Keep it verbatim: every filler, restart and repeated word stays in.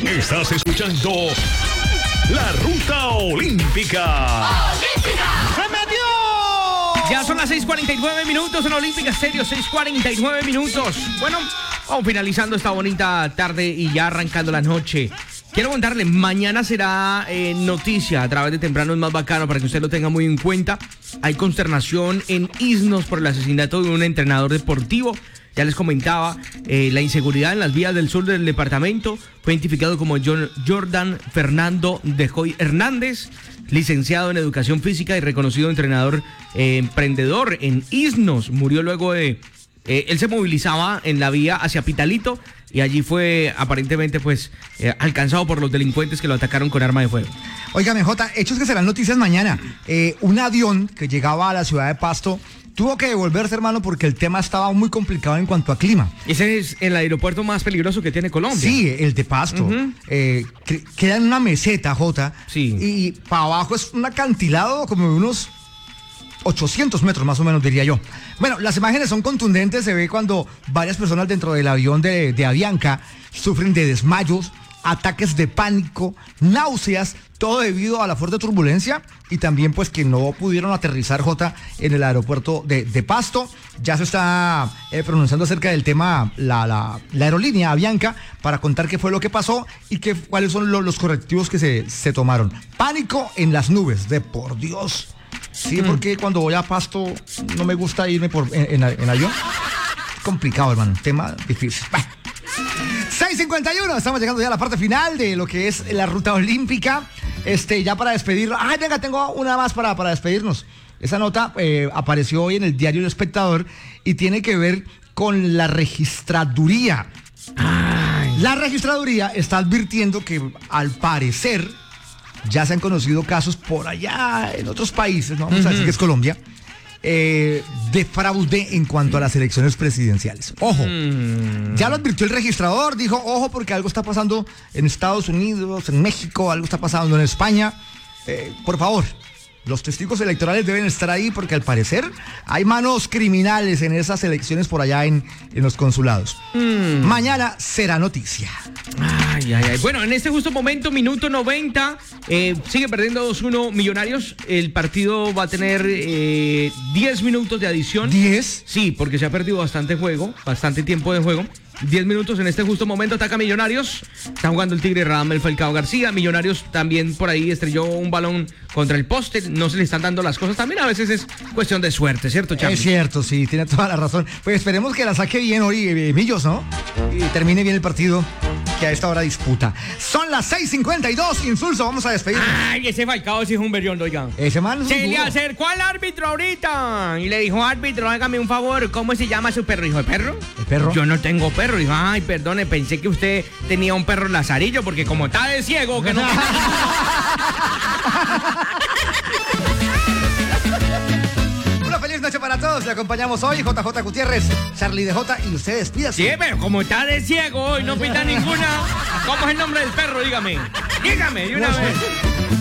Estás escuchando La Ruta Olímpica. ¡Se metió! Ya son las seis cuarenta y nueve minutos en Olímpica Estéreo, seis cuarenta y nueve minutos. Bueno, vamos finalizando esta bonita tarde y ya arrancando la noche. Quiero contarle, mañana será eh, noticia a través de Temprano es Más Bacano para que usted lo tenga muy en cuenta. Hay consternación en Isnos por el asesinato de un entrenador deportivo. Ya les comentaba, eh, la inseguridad en las vías del sur del departamento fue identificado como John, Jordan Fernando de Joy Hernández, licenciado en Educación Física y reconocido entrenador eh, emprendedor en Isnos. Murió luego de... Eh, él se movilizaba en la vía hacia Pitalito y allí fue aparentemente pues eh, alcanzado por los delincuentes que lo atacaron con arma de fuego. Óigame, Jota, hechos que serán noticias mañana. Eh, un avión que llegaba a la ciudad de Pasto tuvo que devolverse, hermano, porque el tema estaba muy complicado en cuanto a clima. Ese es el aeropuerto más peligroso que tiene Colombia. Sí, el de Pasto. Uh-huh. eh, queda en una meseta, Jota. Sí. Y para abajo es un acantilado como de unos ochocientos metros más o menos, diría yo. Bueno, las imágenes son contundentes. Se ve cuando varias personas dentro del avión de, de Avianca sufren de desmayos, ataques de pánico, náuseas, todo debido a la fuerte turbulencia y también pues que no pudieron aterrizar, Jota, en el aeropuerto de, de Pasto. Ya se está eh, pronunciando acerca del tema la, la, la aerolínea Avianca para contar qué fue lo que pasó y qué, cuáles son lo, los correctivos que se, se tomaron. Pánico en las nubes, de por Dios. Sí, mm. porque cuando voy a Pasto no me gusta irme por, en, en, en avión. Es complicado, hermano, tema difícil. Bah. seis cincuenta y uno, estamos llegando ya a la parte final de lo que es la ruta olímpica. Este, ya para despedirnos. Ay, venga, tengo una más para, para despedirnos. Esa nota eh, apareció hoy en el diario El Espectador y tiene que ver con la registraduría. Ay. La registraduría está advirtiendo que al parecer ya se han conocido casos por allá en otros países, no vamos uh-huh. a decir que es Colombia, eh, de fraude en cuanto a las elecciones presidenciales. Ojo, uh-huh. ya lo advirtió el registrador, dijo, ojo, porque algo está pasando en Estados Unidos, en México, algo está pasando en España. Eh, por favor, los testigos electorales deben estar ahí porque al parecer hay manos criminales en esas elecciones por allá en, en los consulados. Mm. Mañana será noticia. Ay, ay, ay. Bueno, en este justo momento, minuto noventa, eh, sigue perdiendo dos uno Millonarios. El partido va a tener eh, diez minutos de adición. ¿diez? Sí, porque se ha perdido bastante juego, bastante tiempo de juego. diez minutos en este justo momento, ataca Millonarios. Está jugando el Tigre Radamel Falcao García. Millonarios también por ahí estrelló un balón contra el poste. No se le están dando las cosas. También a veces es cuestión de suerte, ¿cierto, Charly? Es cierto, sí, tiene toda la razón. Pues esperemos que la saque bien hoy, eh, Millos, ¿no? Y termine bien el partido que a esta hora disputa. Son las seis cincuenta y dos, Insulso, vamos a despedirnos. Ay, ese Falcao sí es un berrión, oigan. Ese man se le acercó al árbitro ahorita y le dijo, árbitro, hágame un favor, ¿cómo se llama su perro? Hijo de perro. ¿El perro? Yo no tengo perro. Dijo, ay, perdone, pensé que usted tenía un perro lazarillo porque como está de ciego que no... Una feliz noche para todos. Le acompañamos hoy J J Gutiérrez, Charly de J y ustedes pídase. Sí, pero como está de ciego y no pita ninguna, ¿cómo es el nombre del perro? Dígame. Dígame, de una no vez. Sé.